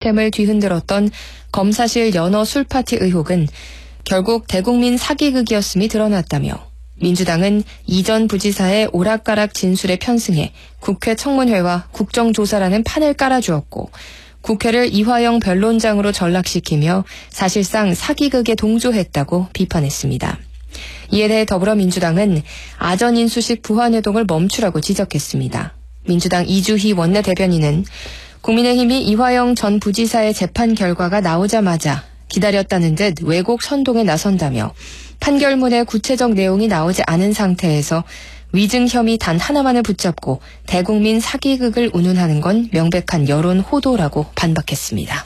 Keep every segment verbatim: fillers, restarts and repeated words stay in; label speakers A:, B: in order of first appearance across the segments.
A: 시스템을 뒤흔들었던 검사실 연어 술파티 의혹은 결국 대국민 사기극이었음이 드러났다며 민주당은 이전 부지사의 오락가락 진술에 편승해 국회 청문회와 국정조사라는 판을 깔아주었고 국회를 이화영 변론장으로 전락시키며 사실상 사기극에 동조했다고 비판했습니다. 이에 대해 더불어민주당은 아전인수식 부안회동을 멈추라고 지적했습니다. 민주당 이주희 원내대변인은 국민의힘이 이화영 전 부지사의 재판 결과가 나오자마자 기다렸다는 듯 왜곡 선동에 나선다며 판결문에 구체적 내용이 나오지 않은 상태에서 위증 혐의 단 하나만을 붙잡고 대국민 사기극을 운운하는 건 명백한 여론 호도라고 반박했습니다.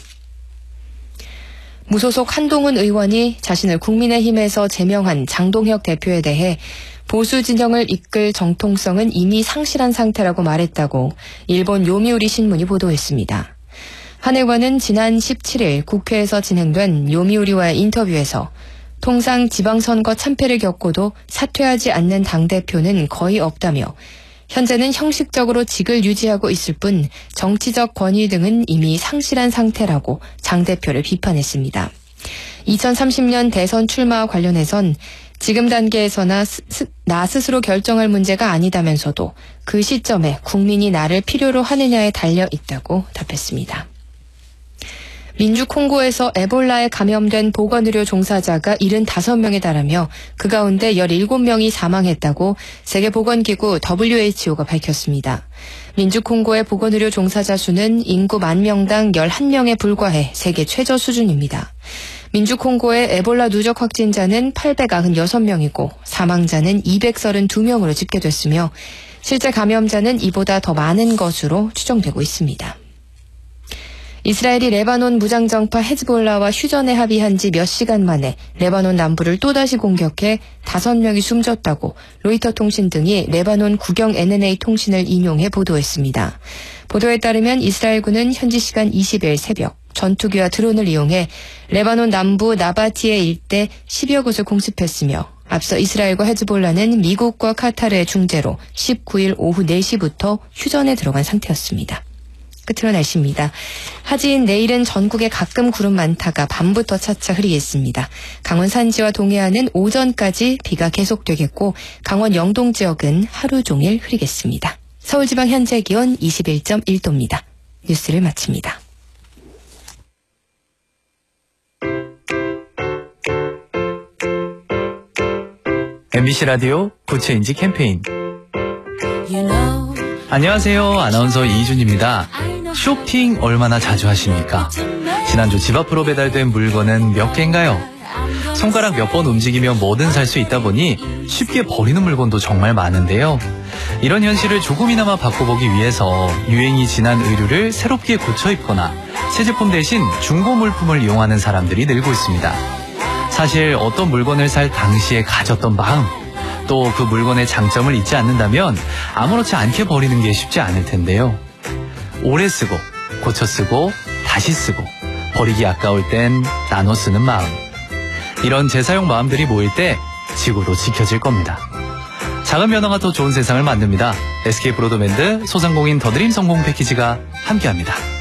A: 무소속 한동훈 의원이 자신을 국민의힘에서 제명한 장동혁 대표에 대해 보수 진영을 이끌 정통성은 이미 상실한 상태라고 말했다고 일본 요미우리 신문이 보도했습니다. 한 의원은 지난 십칠일 국회에서 진행된 요미우리와의 인터뷰에서 통상 지방선거 참패를 겪고도 사퇴하지 않는 당대표는 거의 없다며 현재는 형식적으로 직을 유지하고 있을 뿐 정치적 권위 등은 이미 상실한 상태라고 장 대표를 비판했습니다. 이천삼십 년 대선 출마와 관련해선 지금 단계에서나 스, 스, 나 스스로 결정할 문제가 아니다면서도 그 시점에 국민이 나를 필요로 하느냐에 달려 있다고 답했습니다. 민주콩고에서 에볼라에 감염된 보건의료 종사자가 칠십오 명에 달하며 그 가운데 열일곱 명이 사망했다고 세계보건기구 더블유에이치오가 밝혔습니다. 민주콩고의 보건의료 종사자 수는 인구 만 명당 열한 명에 불과해 세계 최저 수준입니다. 민주콩고의 에볼라 누적 확진자는 팔백구십육 명이고 사망자는 이백삼십이 명으로 집계됐으며 실제 감염자는 이보다 더 많은 것으로 추정되고 있습니다. 이스라엘이 레바논 무장정파 헤즈볼라와 휴전에 합의한 지 몇 시간 만에 레바논 남부를 또다시 공격해 다섯 명이 숨졌다고 로이터 통신 등이 레바논 국영 엔엔에이 통신을 인용해 보도했습니다. 보도에 따르면 이스라엘군은 현지 시간 이십일 새벽 전투기와 드론을 이용해 레바논 남부 나바티에 일대 십여 곳을 공습했으며 앞서 이스라엘과 헤즈볼라는 미국과 카타르의 중재로 십구일 오후 네 시부터 휴전에 들어간 상태였습니다. 끝으로 날씨입니다. 하지인 내일은 전국에 가끔 구름 많다가 밤부터 차차 흐리겠습니다. 강원 산지와 동해안은 오전까지 비가 계속되겠고 강원 영동 지역은 하루 종일 흐리겠습니다. 서울지방 현재 기온 이십일 점 일 도입니다. 뉴스를 마칩니다.
B: 엠비씨 라디오 부채인지 캠페인. 안녕하세요. 아나운서 이희준입니다. 쇼핑 얼마나 자주 하십니까? 지난주 집 앞으로 배달된 물건은 몇 개인가요? 손가락 몇 번 움직이면 뭐든 살 수 있다 보니 쉽게 버리는 물건도 정말 많은데요. 이런 현실을 조금이나마 바꿔보기 위해서 유행이 지난 의류를 새롭게 고쳐 입거나 새 제품 대신 중고 물품을 이용하는 사람들이 늘고 있습니다. 사실 어떤 물건을 살 당시에 가졌던 마음, 또 그 물건의 장점을 잊지 않는다면 아무렇지 않게 버리는 게 쉽지 않을 텐데요. 오래 쓰고 고쳐 쓰고 다시 쓰고 버리기 아까울 땐 나눠 쓰는 마음. 이런 재사용 마음들이 모일 때 지구도 지켜질 겁니다. 작은 변화가 더 좋은 세상을 만듭니다. 에스케이 브로드밴드 소상공인 더드림 성공 패키지가 함께합니다.